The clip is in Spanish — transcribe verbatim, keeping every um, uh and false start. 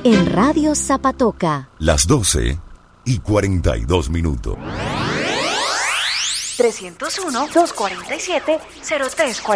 en Radio Zapatoca. Las doce y cuarenta y dos minutos. trescientos uno, doscientos cuarenta y siete, cero tres cuarenta.